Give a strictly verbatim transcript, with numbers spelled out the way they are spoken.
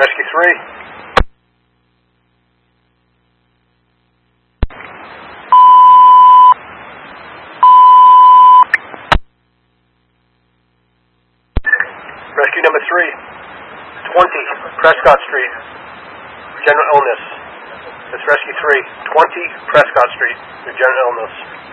Rescue three. Rescue number three. twenty Prescott Street. General illness. That's Rescue three. twenty Prescott Street. General illness.